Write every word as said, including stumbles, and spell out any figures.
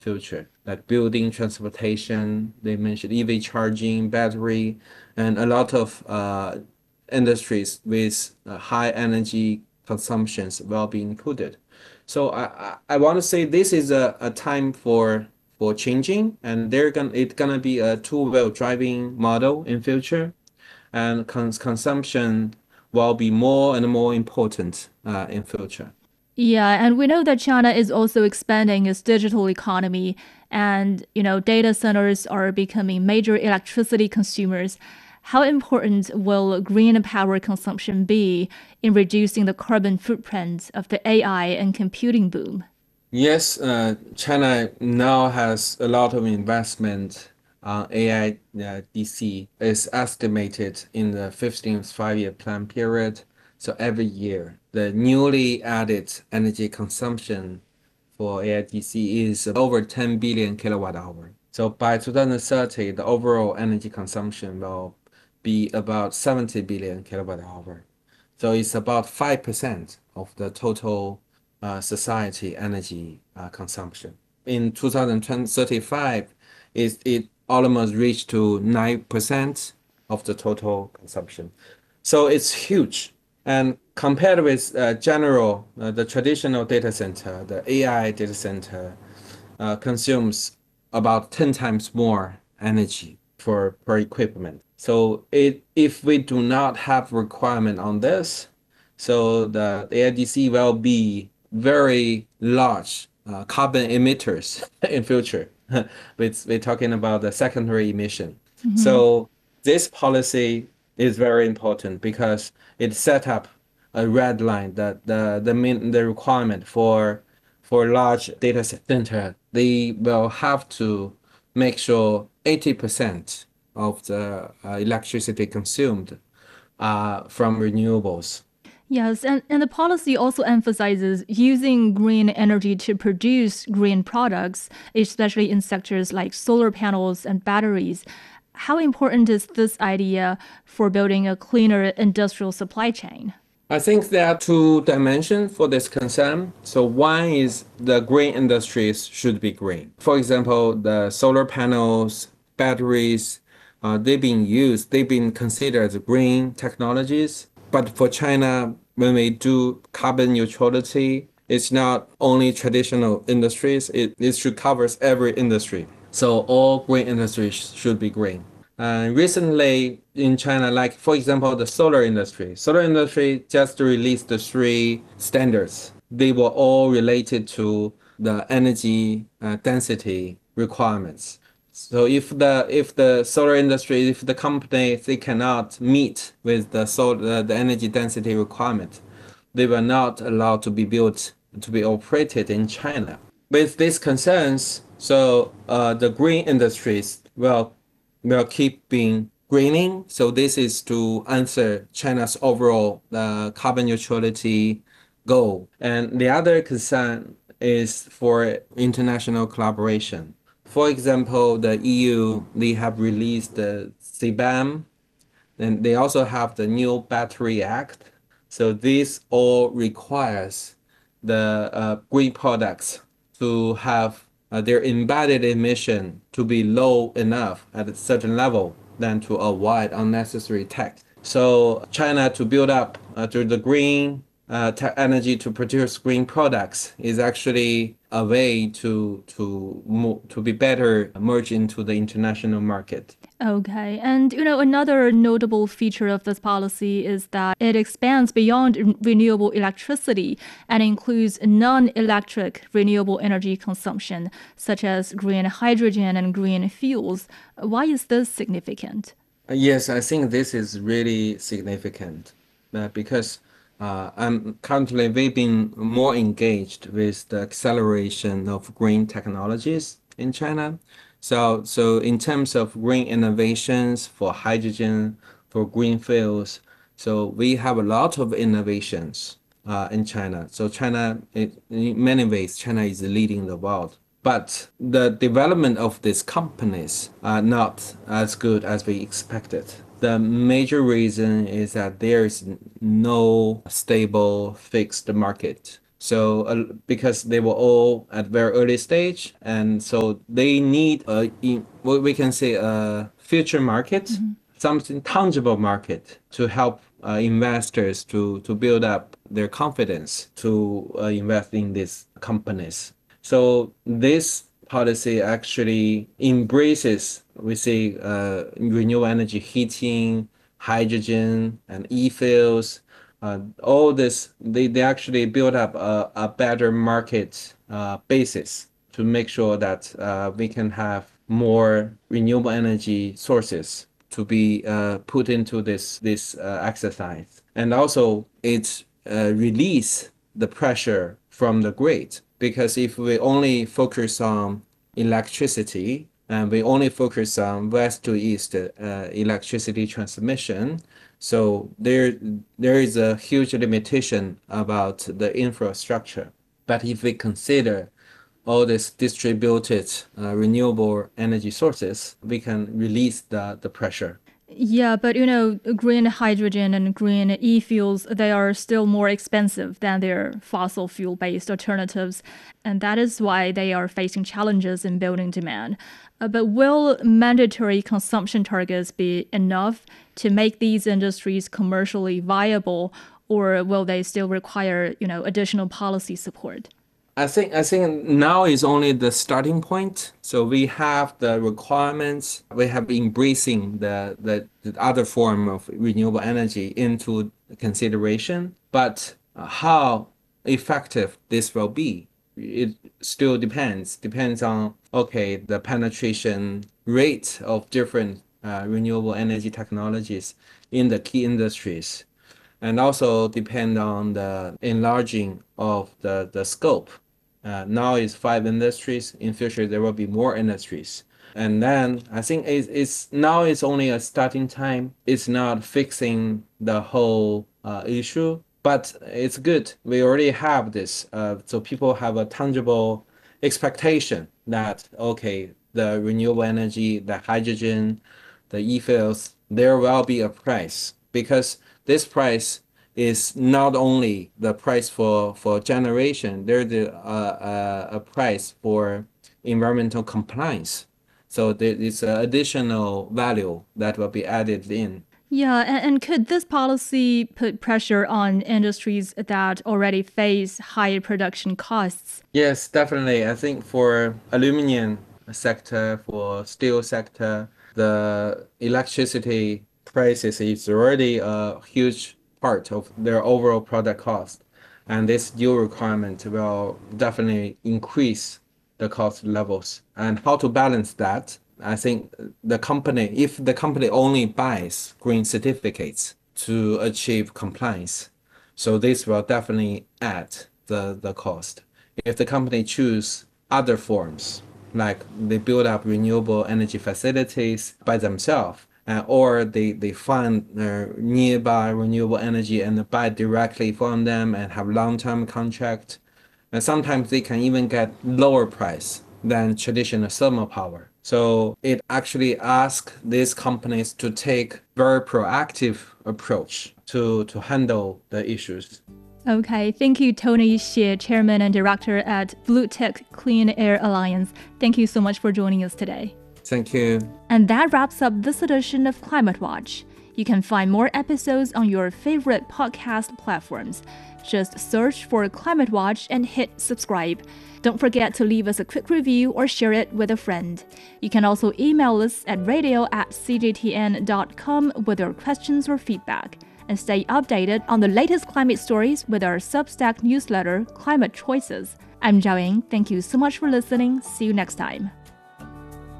future, like building, transportation. They mentioned E V charging, battery, and a lot of uh, industries with uh, high energy consumptions will be included. So I, I, I want to say this is a, a time for for changing, and they're gonna it's gonna be a two-wheel driving model in future, and cons consumption will be more and more important uh, in future. Yeah, and we know that China is also expanding its digital economy, and you know, data centers are becoming major electricity consumers. How important will green power consumption be in reducing the carbon footprint of the A I and computing boom? Yes, uh, China now has a lot of investment on A I uh, D C. Is estimated in the fifteenth five-year plan period. So every year, the newly added energy consumption for A I D C is over ten billion kilowatt hour. So by two thousand thirty, the overall energy consumption will be about seventy billion kilowatt hour. So it's about five percent of the total uh, society energy uh, consumption. In two thousand thirty-five, it, it almost reached to nine percent of the total consumption. So it's huge. And compared with uh, general, uh, the traditional data center, the A I data center uh, consumes about ten times more energy for per equipment. So it if we do not have requirement on this, so the A I D C will be very large uh, carbon emitters in future. we're, we're talking about the secondary emission. Mhm. So this policy is very important because it set up a red line that the the min the requirement for for large data center, they will have to make sure eighty percent of the uh, electricity consumed are from renewables. Yes, and, and the policy also emphasizes using green energy to produce green products, especially in sectors like solar panels and batteries. How important is this idea for building a cleaner industrial supply chain? I think there are two dimensions for this concern. So one is the green industries should be green. For example, the solar panels, batteries, uh, they've been used, they've been considered as green technologies. But for China, when we do carbon neutrality, it's not only traditional industries, it, it should covers every industry. So all green industries should be green. Uh, recently in China, like for example, the solar industry, solar industry just released the three standards. They were all related to the energy uh, density requirements. So if the if the solar industry, if the company they cannot meet with the solar the energy density requirement, they were not allowed to be built to be operated in China. With these concerns, so uh, the green industries will will keep being greening. So this is to answer China's overall uh, carbon neutrality goal. And the other concern is for international collaboration. For example, the E U, they have released the C B A M, and they also have the new Battery Act. So this all requires the uh, green products to have uh, their embedded emission to be low enough at a certain level than to avoid unnecessary tax. So China to build up uh, to the green uh, energy to produce green products is actually a way to to move, to be better merge into the international market. Okay. And, you know, another notable feature of this policy is that it expands beyond r- renewable electricity and includes non electric renewable energy consumption, such as green hydrogen and green fuels. Why is this significant? Yes, I think this is really significant uh, because uh, I'm currently we've been more engaged with the acceleration of green technologies in China. So, so in terms of green innovations for hydrogen, for green fuels, so we have a lot of innovations uh, in China. So China, it, in many ways, China is leading the world. But the development of these companies are not as good as we expected. The major reason is that there is no stable fixed market. So uh, because they were all at very early stage, and so they need a in, what we can say a future market, Mm-hmm. something tangible market to help uh, investors to to build up their confidence to uh, invest in these companies. So this policy actually embraces, we say, uh, renewable energy heating, hydrogen, and e-fuels. Uh, all this, they, they actually build up a, a better market uh, basis to make sure that uh, we can have more renewable energy sources to be uh, put into this this uh, exercise, and also it uh, release the pressure from the grid, because if we only focus on electricity and we only focus on west to east uh, electricity transmission, so there there is a huge limitation about the infrastructure. But if we consider all these distributed uh, renewable energy sources, we can release the, the pressure. Yeah, but you know, green hydrogen and green e-fuels, they are still more expensive than their fossil fuel-based alternatives, and that is why they are facing challenges in building demand. Uh, but will mandatory consumption targets be enough to make these industries commercially viable, or will they still require, you know, additional policy support? I think I think now is only the starting point. So we have the requirements. We have embracing the, the, the other form of renewable energy into consideration. But how effective this will be, it still depends. Depends on, okay, the penetration rate of different uh, renewable energy technologies in the key industries, and also depend on the enlarging of the, the scope. Uh, now it's five industries. In future, there will be more industries. And then I think it's, it's now it's only a starting time. It's not fixing the whole uh, issue, but it's good. We already have this. Uh, so people have a tangible expectation that, okay, the renewable energy, the hydrogen, the e-fuels, there will be a price, because this price is not only the price for, for generation, there's a, a, a price for environmental compliance. So there is an additional value that will be added in. Yeah, and, and could this policy put pressure on industries that already face higher production costs? Yes, definitely. I think for aluminum sector, for steel sector, the electricity prices is already a huge part of their overall product cost. And this dual requirement will definitely increase the cost levels. And how to balance that? I think the company, if the company only buys green certificates to achieve compliance, so this will definitely add the, the cost. If the company choose other forms, like they build up renewable energy facilities by themselves, uh, or they, they find uh, nearby renewable energy and buy directly from them and have long-term contract, and sometimes they can even get lower price than traditional thermal power. So it actually asks these companies to take very proactive approach to, to handle the issues. Okay, thank you, Tony Xie, Chairman and Director at BlueTech Clean Air Alliance. Thank you so much for joining us today. Thank you. And that wraps up this edition of Climate Watch. You can find more episodes on your favorite podcast platforms. Just search for Climate Watch and hit subscribe. Don't forget to leave us a quick review or share it with a friend. You can also email us at radio at c j t n dot com with your questions or feedback. And stay updated on the latest climate stories with our Substack newsletter, Climate Choices. I'm Zhao Ying. Thank you so much for listening. See you next time.